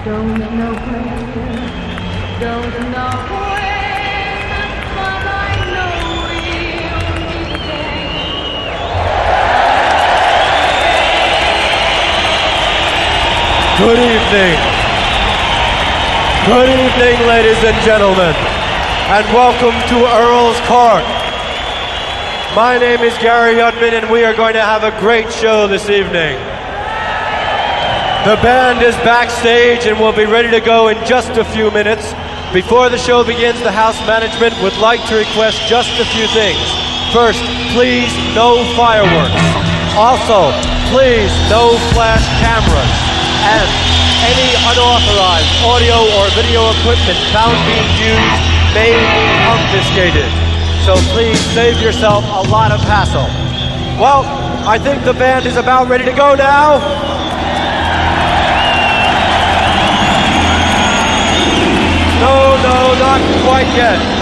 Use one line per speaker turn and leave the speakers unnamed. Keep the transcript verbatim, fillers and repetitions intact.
Don't know where, don't know when, but I know we'll meet again.
Good evening. Good evening, ladies and gentlemen, and welcome to Earl's Court. My name is Gary Yudman, and we are going to have a great show this evening. The band is backstage and will be ready to go in just a few minutes. Before the show begins, the house management would like to request just a few things. First, please, no fireworks. Also, please, no flash cameras. And any unauthorized audio or video equipment found being used may be confiscated. So please save yourself a lot of hassle. Well, I think the band is about ready to go now. No, no, not quite yet.